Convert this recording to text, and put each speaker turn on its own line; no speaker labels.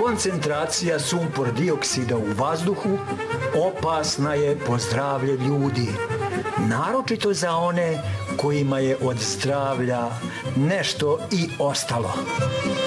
koncentracija sumpor dioksida u vazduhu opasna je po zdravlje ljudi, naročito za one kojima je od zdravlja nešto i ostalo.